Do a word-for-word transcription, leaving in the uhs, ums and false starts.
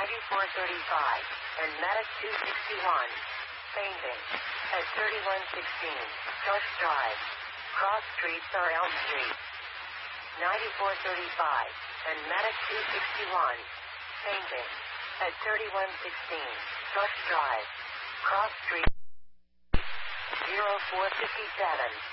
ninety-four thirty-five, and Medic two sixty-one. Painting. At thirty-one sixteen, Rush Drive. Cross streets are Elm Street. ninety-four thirty-five, and Medic two sixty-one. Painting. At thirty-one sixteen, Rush Drive. Cross Street. zero four fifty-seven.